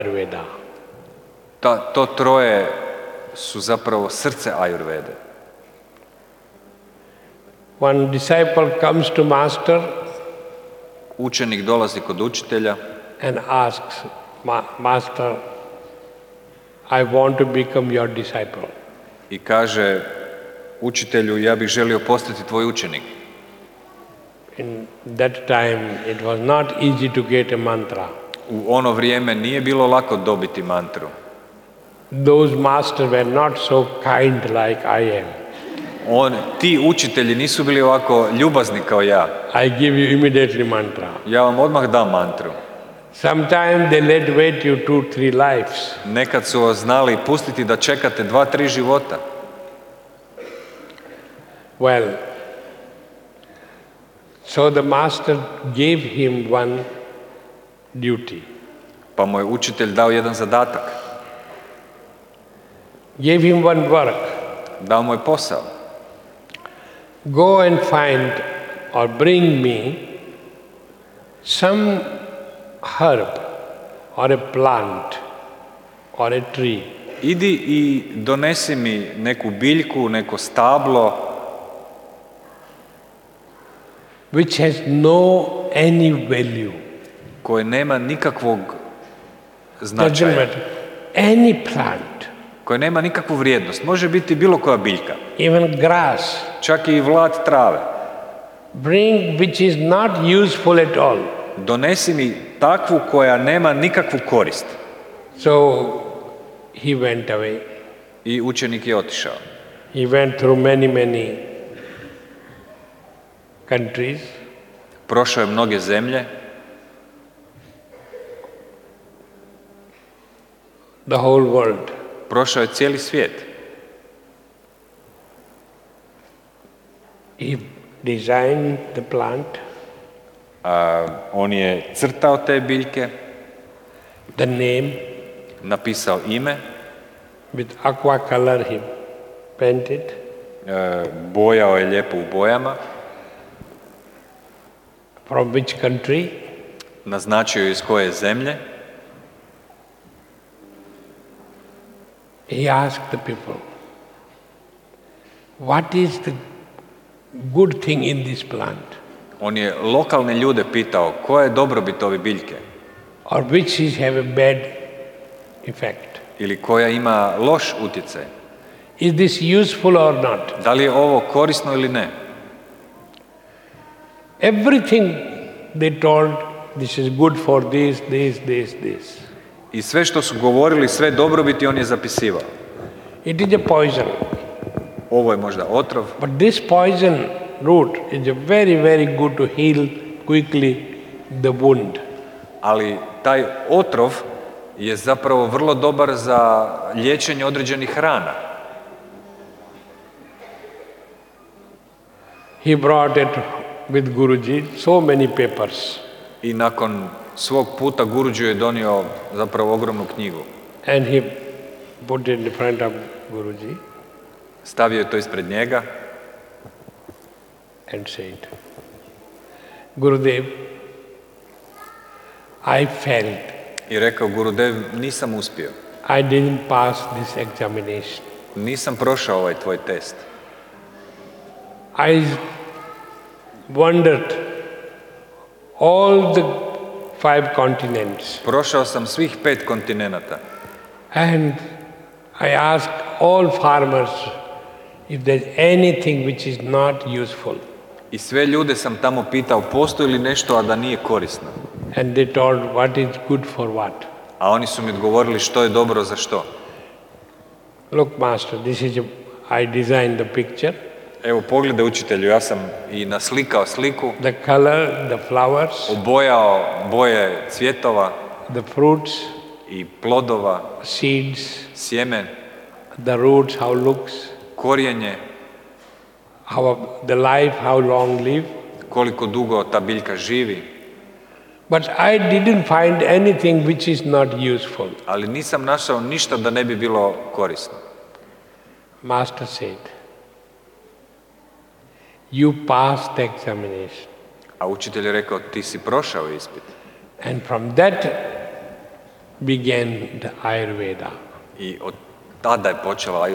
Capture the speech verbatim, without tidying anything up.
Ayurveda. Ta, to troje su zapravo srce Ajurvede. One disciple comes to master Učenik dolazi kod učitelja and asks, "Ma- Master, I want to become your disciple." i kaže učitelju, ja bih želio postati tvoj učenik. In that time, it was not easy to get a mantra. U ono vrijeme nije bilo lako dobiti mantru. Those masters were not so kind like I am. On, ti učitelji nisu bili ovako ljubazni kao ja. I give you immediately mantra. Ja vam odmah dam mantru. Sometimes they let wait you two, three lives. Nekad su vas znali pustiti da čekate dva, tri života. Well, so the master gave him one duty. Pa mu je učitelj dao jedan zadatak. Gave him one work. Dao mu je posao. Go and find or bring me some herb or a plant or a tree Idi i donesi mi neku biljku, neko stablo which has no any value. koje nema nikakvog Doesn't značaja, matter. Any plant, koje nema nikakvu vrijednost. Može biti bilo koja biljka, even grass. čak i vlat trave. Bring which is not useful at all. Donesi mi takvu koja nema nikakvu korist. So he went away. I učenik je otišao. He went through many, many countries. Prošao je mnoge zemlje, The whole world. prošao je cijeli svijet. He designed the plant, A, on je crtao te biljke, the name, napisao ime, with aqua color he painted, e, bojao je lijepo u bojama, from which country, naznačio je iz koje zemlje. he asked the people, what is the good thing in this plant, On je lokalne ljude pitao koja je dobrobit ove biljke or which is have a bad effect. ili koja ima loš utjecaj. Is this useful or not? Da li je ovo korisno ili ne? Everything they told, this is good for this, this, this, this. I sve što su govorili, sve dobrobiti on je zapisivao. It is a poison. Ovo je možda otrov, But this poison root is a very, very good to heal quickly the wound. ali taj otrov je zapravo vrlo dobar za liječenje određenih rana. He brought it with Guruji, so many papers. I nakon svog puta Guruji je donio zapravo ogromnu knjigu. And he put it in front of Guruji Stavio je to ispred njega and said, Gurudev, I failed. i rekao, Gurudev, nisam uspio. I didn't pass this examination. Nisam prošao ovaj tvoj test. I wandered all the five continents Prošao sam svih pet kontinenata and I asked all farmers if there's anything which is not useful. i sve ljude sam tamo pitao postoji li nešto, a da nije korisno. And they told what is good for what. A oni su mi odgovorili što je dobro za što. Look, master, this is a, I designed the picture, Evo, pogledaj učitelju, ja sam i naslikao sliku, the color, the flowers, obojao boje cvjetova the fruits, i plodova, seeds, sjeme, the roots, how looks, korijenje, how the life, how long live. koliko dugo ta biljka živi. But I didn't find anything which is not useful. Ali nisam našao ništa da ne bi bilo korisno. Master said, you passed the examination. A učitelj je rekao, ti si prošao ispit. And from that began the Ayurveda. I od tada je počela